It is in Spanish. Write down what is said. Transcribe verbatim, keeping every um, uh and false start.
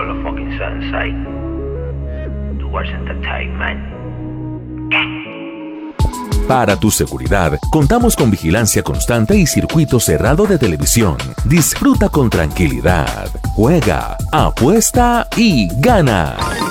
motherfucking Sensei. Towards Entertainment. Para tu seguridad, contamos con vigilancia constante y circuito cerrado de televisión. Disfruta con tranquilidad. Juega, apuesta y gana.